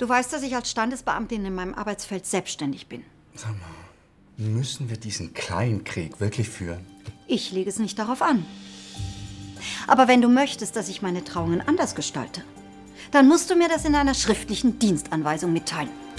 Du weißt, dass ich als Standesbeamtin in meinem Arbeitsfeld selbstständig bin. Sag mal, müssen wir diesen Kleinkrieg wirklich führen? Ich lege es nicht darauf an. Aber wenn du möchtest, dass ich meine Trauungen anders gestalte, dann musst du mir das in einer schriftlichen Dienstanweisung mitteilen.